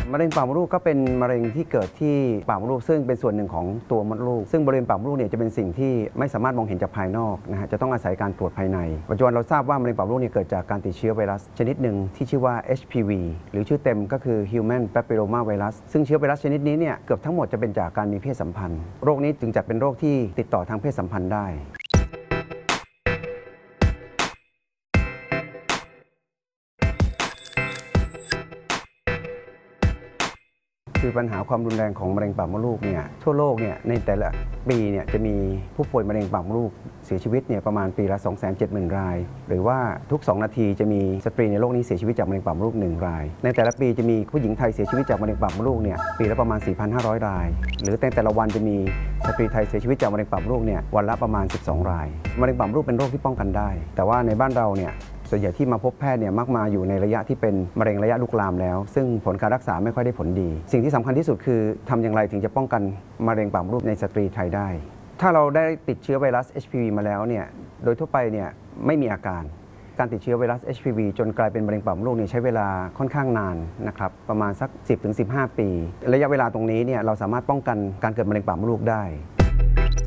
มะเร็งปากมดลูกก็เป็นมะเร็งที่เกิดที่ปากมดลูกซึ่งเป็นส่วนหนึ่งของตัวมดลูกซึ่งบริเวณปากมดลูกเนี่ยจะเป็นสิ่งที่ไม่สามารถมองเห็นจากภายนอกนะฮะจะต้องอาศัยการตรวจภายในปัจจุบันเราทราบว่ามะเร็งปากมดลูกเนี่ยเกิดจากการติดเชื้อไวรัสชนิดหนึ่งที่ชื่อว่า HPV หรือชื่อเต็มก็คือ Human Papilloma Virus ซึ่งเชื้อไวรัสชนิดนี้เนี่ยเกือบทั้งหมดจะเป็นจากการมีเพศสัมพันธ์โรคนี้จึงจัดเป็นโรคที่ติดต่อทางเพศสัมพันธ์ได้คือปัญหาความรุนแรงของมะเร็งปากมดลูกเนี่ยทั่วโลกเนี่ยในแต่ละปีเนี่ยจะมีผู้ป่วยมะเร็งปากมดลูกเสียชีวิตเนี่ยประมาณปีละ 270,000 รายหรือว่าทุก2นาทีจะมีสตรีในโลกนี้เสียชีวิตจากมะเร็งปากมดลูก1รายในแต่ละปีจะมีผู้หญิงไทยเสียชีวิตจากมะเร็งปากมดลูกเนี่ยปีละประมาณ 4,500 รายหรือแต่ละวันจะมีสตรีไทยเสียชีวิตจากมะเร็งปากมดลูกเนี่ยวันละประมาณ12รายมะเร็งปากมดลูกเป็นโรคที่ป้องกันได้แต่ว่าในบ้านเราเนี่ยส่วนใหญ่ที่มาพบแพทย์เนี่ยมักมาอยู่ในระยะที่เป็นมะเร็งระยะลุกลามแล้วซึ่งผลการรักษาไม่ค่อยได้ผลดีสิ่งที่สำคัญที่สุดคือทำอย่างไรถึงจะป้องกันมะเร็งปากมดลูกในสตรีไทยได้ถ้าเราได้ติดเชื้อไวรัส HPV มาแล้วเนี่ยโดยทั่วไปเนี่ยไม่มีอาการการติดเชื้อไวรัส HPV จนกลายเป็นมะเร็งปากมดลูกเนี่ยใช้เวลาค่อนข้างนานนะครับประมาณสัก 10-15 ปีระยะเวลาตรงนี้เนี่ยเราสามารถป้องกันการเกิดมะเร็งปากมดลูกได้